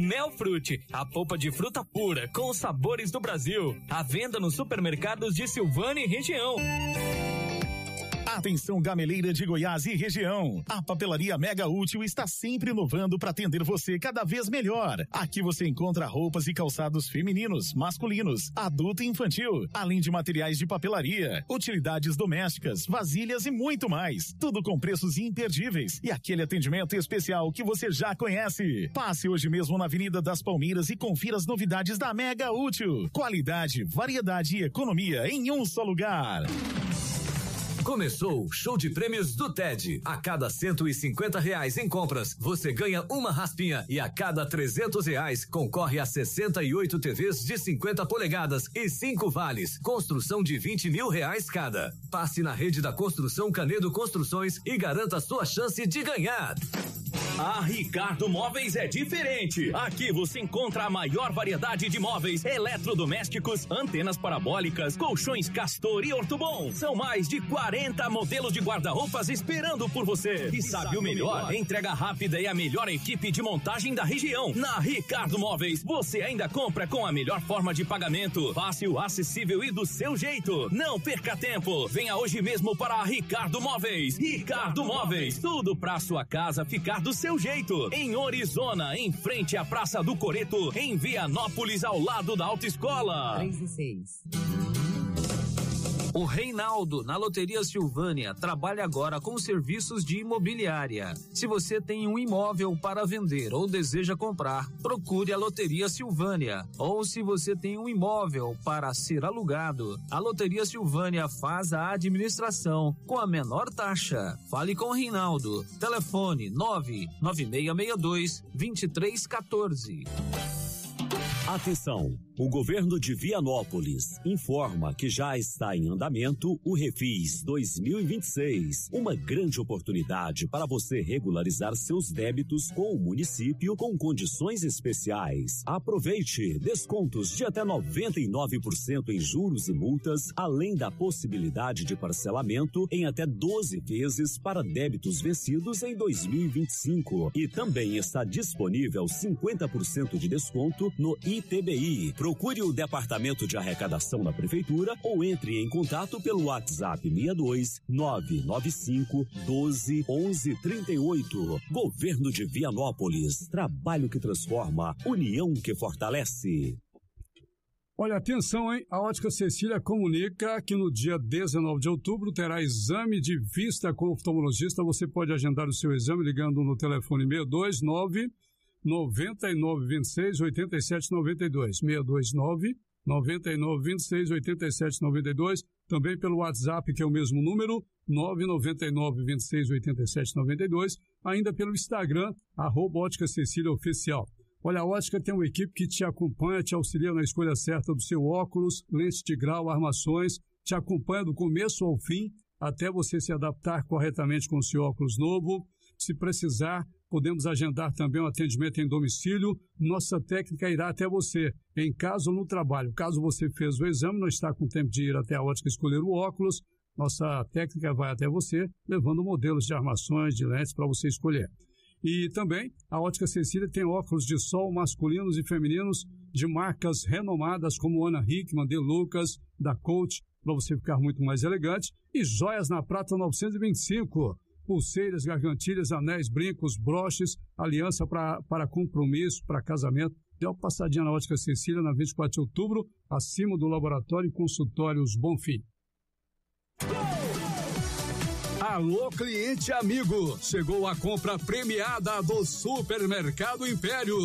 Melfrute, a polpa de fruta pura com os sabores do Brasil. À venda nos supermercados de Silvânia e região. Atenção, gameleira de Goiás e região. A Papelaria Mega Útil está sempre inovando para atender você cada vez melhor. Aqui você encontra roupas e calçados femininos, masculinos, adulto e infantil, além de materiais de papelaria, utilidades domésticas, vasilhas e muito mais. Tudo com preços imperdíveis e aquele atendimento especial que você já conhece. Passe hoje mesmo na Avenida das Palmeiras e confira as novidades da Mega Útil. Qualidade, variedade e economia em um só lugar. Começou o show de prêmios do TED. A cada R$150 em compras, você ganha uma raspinha e a cada R$300 concorre a 68 TVs de 50 polegadas e 5 vales. Construção de R$20 mil cada. Passe na rede da Construção Canedo Construções e garanta sua chance de ganhar. A Ricardo Móveis é diferente. Aqui você encontra a maior variedade de móveis, eletrodomésticos, antenas parabólicas, colchões Castor e Ortobon. São mais de 40 modelos de guarda-roupas esperando por você. E sabe o melhor? Entrega rápida e a melhor equipe de montagem da região. Na Ricardo Móveis, você ainda compra com a melhor forma de pagamento. Fácil, acessível e do seu jeito. Não perca tempo. Venha hoje mesmo para a Ricardo Móveis. Ricardo Móveis, tudo pra sua casa ficar do seu jeito. Em Orizona, em frente à Praça do Coreto, em Vianópolis, ao lado da Autoescola. 3 e 6. O Reinaldo, na Loteria Silvânia, trabalha agora com serviços de imobiliária. Se você tem um imóvel para vender ou deseja comprar, procure a Loteria Silvânia. Ou se você tem um imóvel para ser alugado, a Loteria Silvânia faz a administração com a menor taxa. Fale com o Reinaldo. Telefone 99662-2314. Atenção! O governo de Vianópolis informa que já está em andamento o Refis 2026, uma grande oportunidade para você regularizar seus débitos com o município com condições especiais. Aproveite descontos de até 99% em juros e multas, além da possibilidade de parcelamento em até 12 vezes para débitos vencidos em 2025. E também está disponível 50% de desconto no ITBI. Procure o Departamento de Arrecadação da Prefeitura ou entre em contato pelo WhatsApp 62 995 12 11 38. Governo de Vianópolis. Trabalho que transforma, união que fortalece. Olha, atenção, hein? A Ótica Cecília comunica que no dia 19 de outubro terá exame de vista com oftalmologista. Você pode agendar o seu exame ligando no telefone 629 9926 8792, 629 9926 8792, também pelo WhatsApp, que é o mesmo número, 999 26 8792, ainda pelo Instagram, @Ótica Cecília Oficial. Olha, a Ótica tem uma equipe que te acompanha, te auxilia na escolha certa do seu óculos, lentes de grau, armações, te acompanha do começo ao fim, até você se adaptar corretamente com o seu óculos novo. Se precisar, podemos agendar também um atendimento em domicílio. Nossa técnica irá até você, em casa ou no trabalho. Caso você fez o exame, não está com tempo de ir até a ótica escolher o óculos, nossa técnica vai até você, levando modelos de armações, de lentes para você escolher. E também, a Ótica Cecília tem óculos de sol masculinos e femininos de marcas renomadas como Ana Hickman, De Lucas, da Coach, para você ficar muito mais elegante. E joias na prata 925. Pulseiras, gargantilhas, anéis, brincos, broches, aliança para compromisso, para casamento. Dê uma passadinha na Ótica Cecília, na 24 de outubro, acima do Laboratório e Consultórios Bonfim. Alô, cliente amigo! Chegou a compra premiada do Supermercado Império.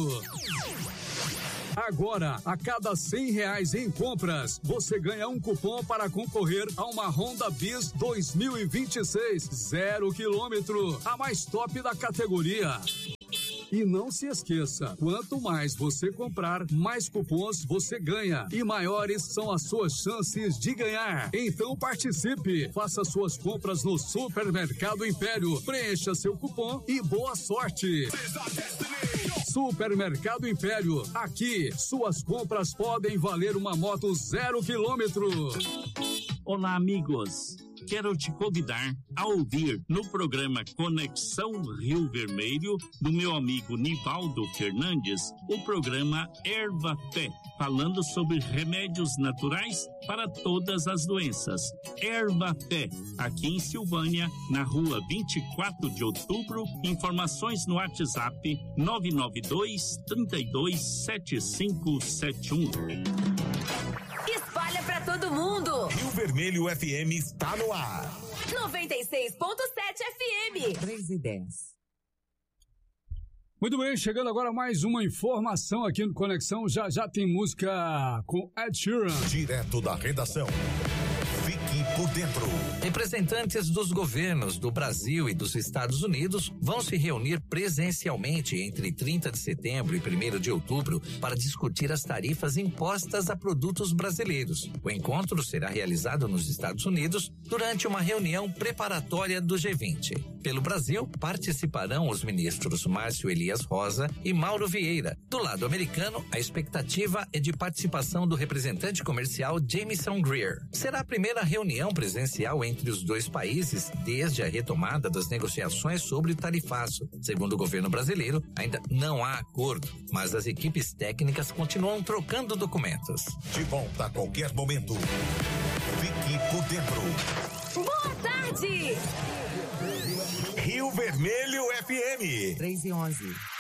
Agora, a cada R$100 em compras, você ganha um cupom para concorrer a uma Honda Bis 2026, 0 km, a mais top da categoria. E não se esqueça, quanto mais você comprar, mais cupons você ganha e maiores são as suas chances de ganhar. Então participe, faça suas compras no Supermercado Império, preencha seu cupom e boa sorte. Supermercado Império, aqui suas compras podem valer uma moto 0 km. Olá, amigos. quero te convidar a ouvir no programa Conexão Rio Vermelho, do meu amigo Nivaldo Fernandes, o programa Erva Fé, falando sobre remédios naturais para todas as doenças. Erva Fé, aqui em Silvânia, na rua 24 de outubro. Informações no WhatsApp 992-327571. Espalha pra todo mundo. Rio Vermelho FM está no ar. 96.7 FM. 3:10. Muito bem, chegando agora mais uma informação aqui no Conexão. Já tem música com Ed Sheeran. Direto da redação. Fique por dentro. Representantes dos governos do Brasil e dos Estados Unidos vão se reunir presencialmente entre 30 de setembro e 1º de outubro para discutir as tarifas impostas a produtos brasileiros. O encontro será realizado nos Estados Unidos durante uma reunião preparatória do G20. Pelo Brasil, participarão os ministros Márcio Elias Rosa e Mauro Vieira. Do lado americano, a expectativa é de participação do representante comercial Jamieson Greer. Será a primeira reunião presencial entre os dois países desde a retomada das negociações sobre o tarifaço. Segundo o governo brasileiro, ainda não há acordo, mas as equipes técnicas continuam trocando documentos. De volta a qualquer momento. Fique por dentro. Boa tarde! Rio Vermelho FM. 3:11.